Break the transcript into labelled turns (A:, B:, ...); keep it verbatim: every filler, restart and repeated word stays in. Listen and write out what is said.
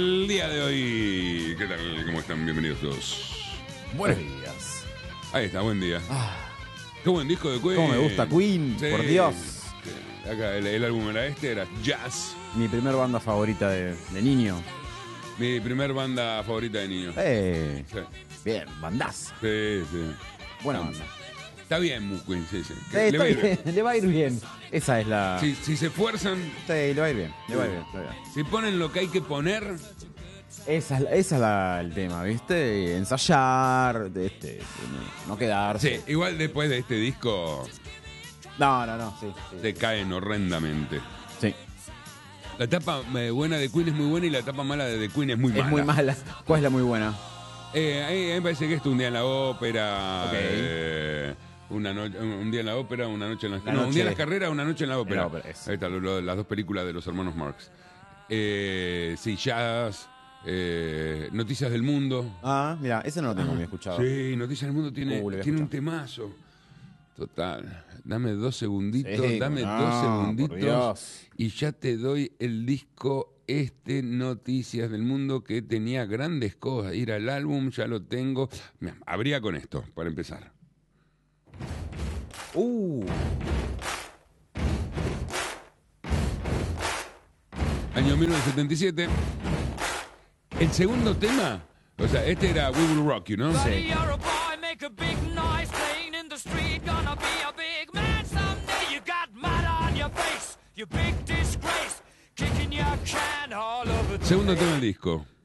A: El día de hoy, ¿qué tal? ¿Cómo están? Bienvenidos todos.
B: Buenos días.
A: Ahí está, buen día.
B: Ah,
A: Qué buen disco de Queen.
B: cómo me gusta Queen,
A: Sí.
B: por Dios.
A: Acá el, el álbum era este, era Jazz.
B: Mi primer banda favorita de, de niño.
A: Mi primer banda favorita de niño.
B: Eh,
A: Sí,
B: bien, bandaza.
A: sí, sí.
B: Buena
A: Ah,
B: banda.
A: Está bien, Mu Queen, sí, sí.
B: Eh,
A: Le va a
B: está
A: ir-
B: bien, le va a ir bien. Esa es la...
A: Si, si se esfuerzan,
B: Sí, le va a ir bien, le va a ir bien. le va a ir bien.
A: si ponen lo que hay que poner,
B: Esa es, esa es la- el tema, ¿viste? Ensayar, de este, de no- no quedarse.
A: sí, igual después de este disco
B: No, no, no, sí. sí.
A: se caen horrendamente.
B: Sí.
A: La etapa eh, buena de Queen es muy buena y la etapa mala de The Queen es muy mala.
B: Es muy mala. ¿Cuál es la muy buena?
A: Eh, a mí- a mí me parece que esto un día en la ópera,
B: Ok.
A: eh, una no- un día en la ópera, una noche en las
B: La
A: no, un
B: noche-
A: día en las carreras, una noche en la ópera.
B: la ópera, eso.
A: Ahí está, lo- lo- las dos películas de los hermanos Marx. Eh, sí, Jazz, eh, Noticias del Mundo.
B: Ah, mira, ese no lo tengo muy escuchado.
A: Sí, Noticias del Mundo tiene,
B: Uh, le voy a
A: tiene un
B: escuchar.
A: temazo. Total. Dame dos segunditos,
B: Sí,
A: dame
B: no,
A: dos
B: por
A: segunditos
B: Dios.
A: y ya te doy el disco este Noticias del Mundo que tenía grandes cosas. Ir al álbum, ya lo tengo. Mira, abría con esto, para empezar.
B: Uh,
A: Año mil novecientos setenta y siete. El segundo tema, o sea, este era We Will Rock You, ¿no?
C: Buddy, you're a boy, make a big noise, playing in the street, gonna be a big man someday. You got mud on your face, you big disgrace, kicking your can all over the
A: Segundo
C: place.
A: tema del disco.